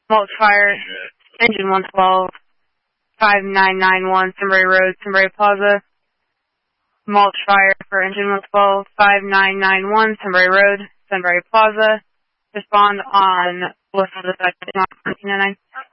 Mulch fire, engine 112, 5991 Sunbury Road, Sunbury Plaza. Mulch fire for engine 112, 5991 Sunbury Road, Sunbury Plaza. Respond on list of the 1999.